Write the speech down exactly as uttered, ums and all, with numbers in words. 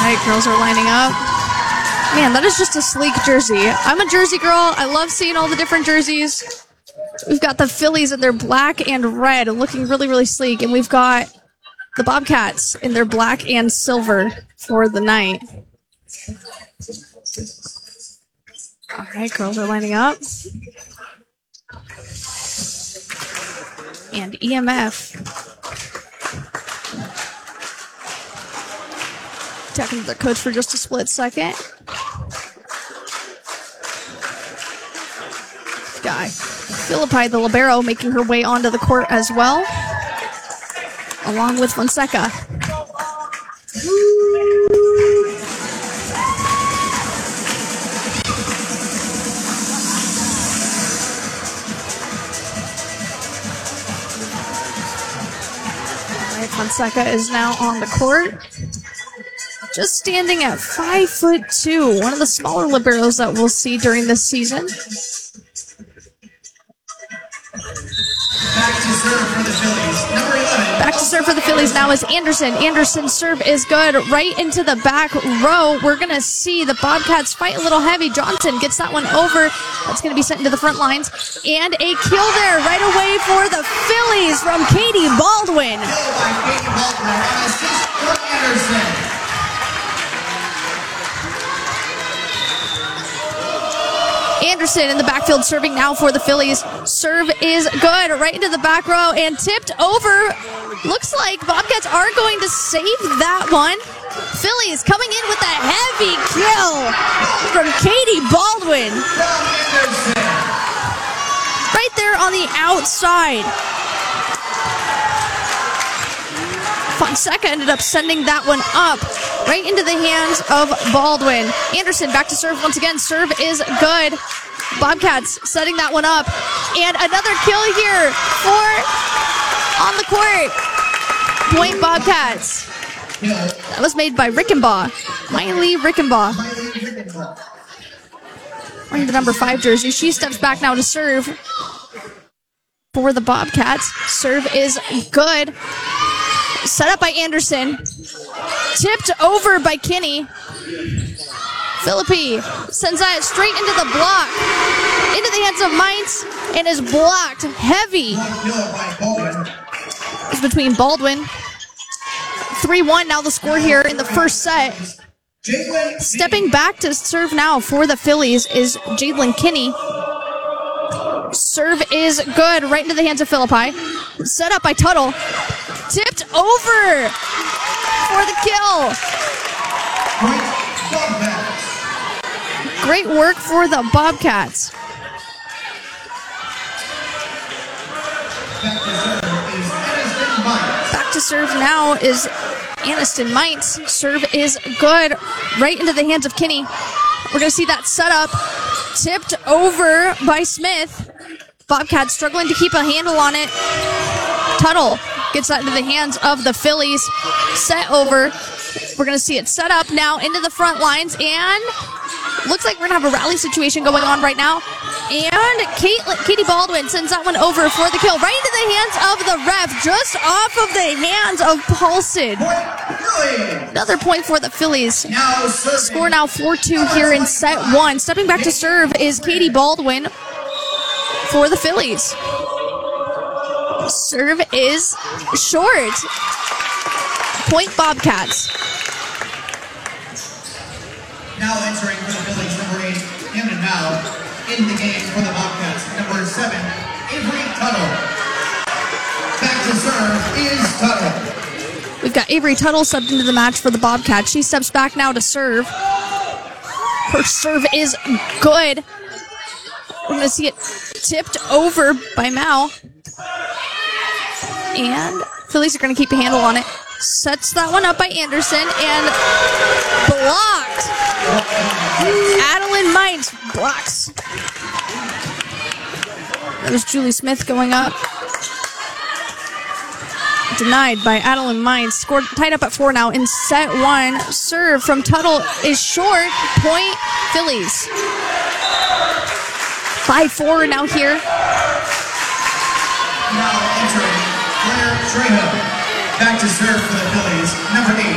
right, girls are lining up. Man, that is just a sleek jersey. I'm a jersey girl. I love seeing all the different jerseys. We've got the Phillies in their black and red, looking really, really sleek. And we've got the Bobcats in their black and silver for the night. All right, girls are lining up. And E M F. Talking to their coach for just a split second. Guy. Philippi, the libero, making her way onto the court as well, along with Fonseca. All right, Fonseca is now on the court. Just standing at five foot two, one of the smaller liberos that we'll see during this season. Back to serve for the Phillies. Number eleven. Back to serve for the Phillies now is Anderson. Anderson's serve is good. Right into the back row. We're going to see the Bobcats fight a little heavy. Johnson gets that one over. That's going to be sent into the front lines. And a kill there right away for the Phillies from Katie Baldwin. Kill by Katie Baldwin on assist from Anderson. Anderson in the backfield serving now for the Phillies. Serve is good. Right into the back row and tipped over. Looks like Bobcats are going to save that one. Phillies coming in with a heavy kill from Katie Baldwin. Right there on the outside. Fonseca ended up sending that one up right into the hands of Baldwin. Anderson back to serve once again. Serve is good. Bobcats setting that one up. And another kill here for on the court. Point Bobcats. That was made by Rickenbaugh. Miley Rickenbaugh. Wearing the number five jersey. She steps back now to serve for the Bobcats. Serve is good. Set up by Anderson. Tipped over by Kinney. Philippi sends that straight into the block. Into the hands of Mainz and is blocked heavy. It's between Baldwin. three one now the score here in the first set. Stepping back to serve now for the Phillies is Jadlyn Kinney. Serve is good right into the hands of Philippi. Set up by Tuttle. Tipped over for the kill. Great work for the Bobcats. Back to serve now is Aniston Mainz. Serve is good right into the hands of Kinney. We're going to see that set up. Tipped over by Smith. Bobcats struggling to keep a handle on it. Tuttle gets that into the hands of the Phillies. Set over. We're going to see it set up now into the front lines. And looks like we're going to have a rally situation going on right now. And Kate, Katie Baldwin sends that one over for the kill. Right into the hands of the ref. Just off of the hands of Paulson. Another point for the Phillies. Score now four two here in set one. Stepping back to serve is Katie Baldwin for the Phillies. Serve is short. Point Bobcats. Now entering for the Phillies, number eight, Camden Mao. In the game for the Bobcats, number seven, Avery Tuttle. Back to serve is Tuttle. We've got Avery Tuttle subbed into the match for the Bobcats. She steps back now to serve. Her serve is good. We're going to see it tipped over by Mao. And Phillies are going to keep a handle on it. Sets that one up by Anderson and blocked. Adeline Mainz blocks. That was Julie Smith going up. Denied by Adeline Mainz. Scored tied up at four now in set one. Serve from Tuttle is short. Point Phillies. five four now here. Now entering Claire Trejo. Back to serve for the Phillies, number eight.